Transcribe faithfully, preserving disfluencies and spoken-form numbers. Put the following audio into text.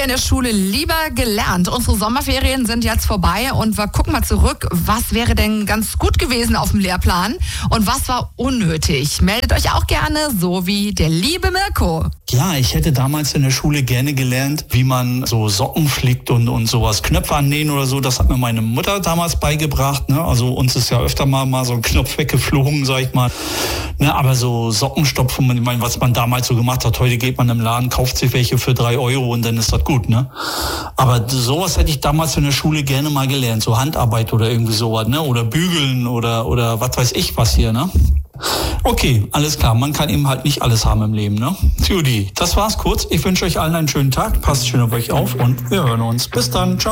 ihr in der Schule lieber gelernt? Unsere Sommerferien sind jetzt vorbei und wir gucken mal zurück. Was wäre denn ganz gut gewesen auf dem Lehrplan und was war unnötig? Meldet euch auch gerne, so wie der liebe Mirko. Ja, ich hätte damals in der Schule gerne gelernt, wie man so Socken flickt und, und sowas, Knöpfe annähen oder so. Das hat mir meine Mutter damals beigebracht. Ne? Also uns ist ja öfter mal, mal so ein Knopf weggeflogen, sag ich mal. Ne? Aber so Sockenstopfen, ich meine, was man damals so gemacht hat, heute geht man im Laden, kauft sich welche für drei Euro und dann ist das gut. Ne? Aber sowas hätte ich damals in der Schule gerne mal gelernt. So Handarbeit oder irgendwie sowas, ne? Oder bügeln oder, oder was weiß ich was hier, ne? Okay, alles klar. Man kann eben halt nicht alles haben im Leben, ne? Judy, das war's kurz. Ich wünsche euch allen einen schönen Tag. Passt schön auf euch auf und wir hören uns. Bis dann. Ciao.